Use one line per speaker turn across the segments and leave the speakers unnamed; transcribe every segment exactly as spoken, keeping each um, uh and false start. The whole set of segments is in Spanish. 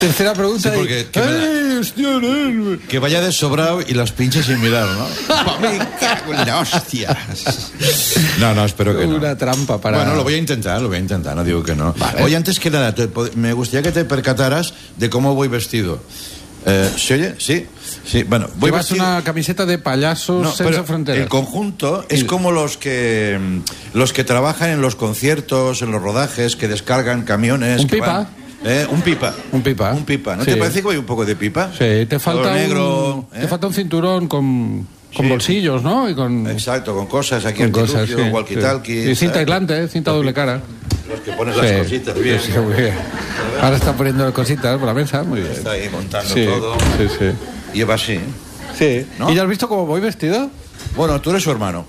Tercera pregunta.
Sí, porque
y...
que,
¡Ay, hostia, no!
que vaya de sobrado y las pinches sin mirar, ¿no? ¡Me cago en la hostia! No, no, espero que no.
Una trampa para...
Bueno, lo voy a intentar, lo voy a intentar, no digo que no.
Vale.
Oye, antes que nada, te, me gustaría que te percataras de cómo voy vestido. Eh, ¿Se oye? Sí. Sí, bueno, voy
Llevas
vestido...
una camiseta de payasos
No,
senza fronteras.
el conjunto es como los que los que trabajan en los conciertos, en los rodajes, que descargan camiones.
¿Un
que
pipa?
van- ¿Eh? Un pipa.
Un pipa.
Un pipa. ¿No
Sí.
te parece que voy un poco de pipa?
Sí, te falta
Todo
un,
negro. ¿eh?
te falta un cinturón con, con
Sí.
bolsillos, ¿no? Y con,
Exacto, con cosas aquí,
con cosas,
antitufio,
sí,
walkie-talkie.
sí. Y cinta
¿sabes?
aislante, ¿eh? Cinta doble cara.
Los que pones
Sí.
las cositas, bien.
Sí, sí, muy bien. Ahora está poniendo cositas por la mesa, muy bien.
Está ahí montando
Sí,
todo.
sí, sí.
Lleva así.
Sí.
¿No?
¿Y ya has visto cómo voy vestido?
Bueno, tú eres su hermano.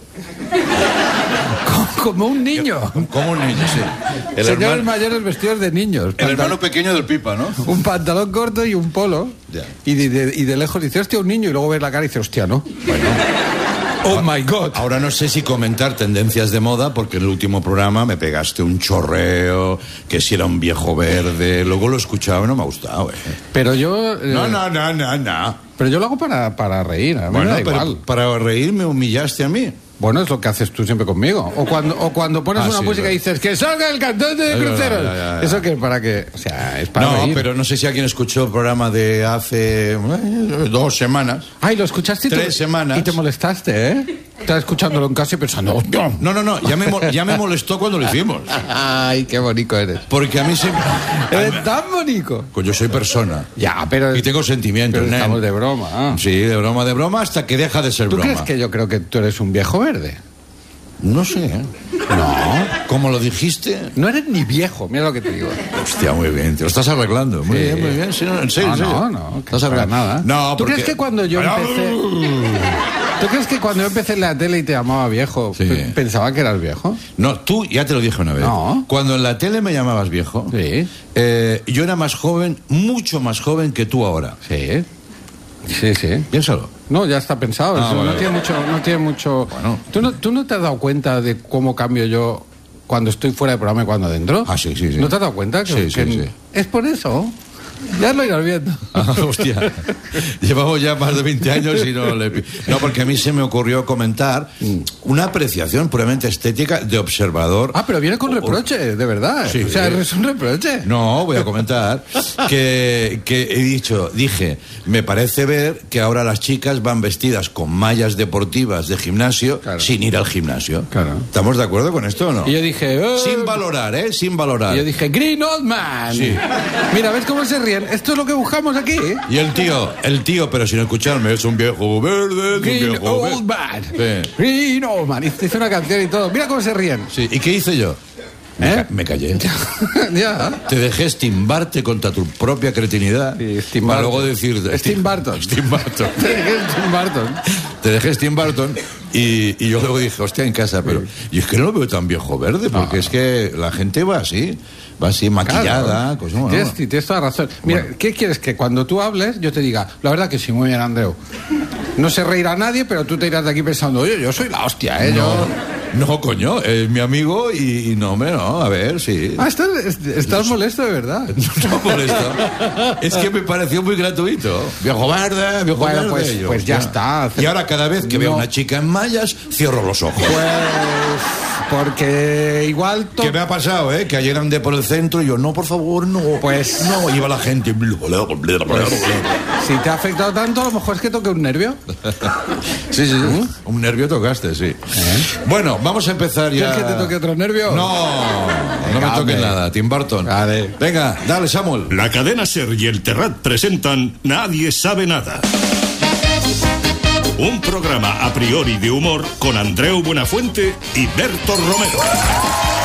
Como un niño.
Como un niño, sí. El
Señores
hermano,
mayores vestidos de niños.
el
Pantal-
hermano pequeño del pipa, ¿no?
Un pantalón corto y un polo.
Ya.
Y, de, de- y de lejos dice, hostia, un niño. Y luego ves la cara y dice, hostia, ¿no?
Bueno.
Oh my God.
Ahora no sé si comentar tendencias de moda, porque en el último programa me pegaste un chorreo, que si era un viejo verde. Luego lo he escuchado y no me ha gustado, eh.
Pero yo... eh,
No, no, no, no, no.
Pero yo lo hago para, para reír. A mí
Bueno,
me da
pero
igual.
para reír me humillaste a mí.
Bueno, es lo que haces tú siempre conmigo. O cuando, o cuando pones
Ah,
una
sí,
música
claro.
y dices, que salga el cantante de
Ay,
cruceros.
ya, ya, ya.
Eso que es para que... O sea, es para
No,
reír.
pero no sé si alguien escuchó el programa de hace eh, dos semanas.
Ay, lo escuchaste y te-
Tres semanas.
Y te molestaste, ¿eh? Estás escuchándolo en casa y pensando, ¡hostia!
No, no, no, ya me, mol- ya me molestó cuando lo hicimos.
Ay, qué bonito eres.
Porque a mí se...
Eres tan bonito.
Pues yo soy persona.
Ya, pero...
Y tengo sentimientos,
pero
nen.
estamos de broma. ah.
Sí, de broma, de broma, hasta que deja de ser
¿Tú
broma.
crees que yo creo que tú eres un viejo verde?
No sé, ¿eh?
No.
Como lo dijiste...
No eres ni viejo, mira lo que te digo.
Hostia, muy bien, te lo estás arreglando. Muy
Sí.
bien, muy bien. Sí, no, en serio,
No,
en serio.
no, no, que
Estás
para
arreglando.
nada.
No,
¿Tú
porque...
crees que cuando yo empecé... ¿Tú crees que cuando yo empecé en la tele y te llamaba viejo,
Sí.
pe- pensaba que eras viejo?
No, tú, ya te lo dije una vez.
No.
Cuando en la tele me llamabas viejo,
Sí.
eh, yo era más joven, mucho más joven que tú ahora.
Sí. Sí, sí.
Piénsalo.
No, ya está pensado.
Ah,
eso
vale,
no, tiene
vale.
mucho, no tiene mucho...
Bueno.
¿Tú no, ¿Tú no te has dado cuenta de cómo cambio yo cuando estoy fuera del programa y cuando dentro?
Ah, sí, sí, sí.
¿No te has dado cuenta? Que,
Sí, sí,
que
sí.
Es por eso. Ya lo irás viendo.
Ah, hostia. Llevamos ya más de veinte años y no le... pi- No, porque a mí se me ocurrió comentar una apreciación puramente estética de observador.
Ah, pero viene con reproche, de verdad.
Sí.
O sea, es un reproche.
No, voy a comentar que, que he dicho, dije, me parece ver que ahora las chicas van vestidas con mallas deportivas de gimnasio
Claro.
sin ir al gimnasio.
Claro.
¿Estamos de acuerdo con esto o no?
Y yo dije... "Eh".
Sin valorar, ¿eh? Sin valorar.
Y yo dije, Green Old Man.
Sí.
Mira, ¿ves cómo se ríen? Esto es lo que buscamos aquí.
Y el tío, el tío, pero sin escucharme, es un viejo verde, es un
Green
viejo
Old
verde.
Man.
Sí.
Green Old Man. Hice una canción y todo. Mira cómo se ríen.
Sí, ¿y qué hice yo? Me,
¿Eh?
ca- me callé.
Ya.
Te dejé estimbarte contra tu propia cretinidad.
Sí, Steve
para
Barton.
luego decir...
Steve Barton.
Steve Barton.
Tim Burton.
Te dejé Steve Barton y, y yo luego dije, hostia, en casa, pero... Y es que no lo veo tan viejo verde, porque es que la gente va así, va así maquillada.
Claro.
Pues, bueno,
Tienes, tienes toda razón. Mira,
Bueno.
¿qué quieres? Que cuando tú hables yo te diga, la verdad que sí, muy bien, Andreu. No se reirá nadie, pero tú te irás de aquí pensando, oye, yo soy la hostia, ¿eh? Yo...
no, no, coño, es mi amigo y, y no, hombre, no, a ver, sí.
Ah, estás, estás molesto de verdad.
No molesto. Es que me pareció muy gratuito. Viejo verde, viejo
Bueno,
verde.
pues-
Yo,
pues ya
hostia.
está.
Y ahora cada vez que veo
No.
una chica en mallas, cierro los ojos.
Pues porque igual... to-
¿Qué me ha pasado, eh? Que ayer andé por el centro y yo, no, por favor, no.
Pues-
No, iba la gente.
Pues, si te ha afectado tanto, a lo mejor es que toque un nervio.
Sí, sí, sí. Un nervio tocaste, sí. Bueno, vamos a empezar ya.
¿Quieres que te toque otro nervio?
No, no me
Venga,
toques
hombre.
nada, Tim Burton.
Vale.
Venga, dale, Samuel.
La cadena SER y el Terrat presentan Nadie sabe nada. Un programa a priori de humor con Andreu Buenafuente y Berto Romero.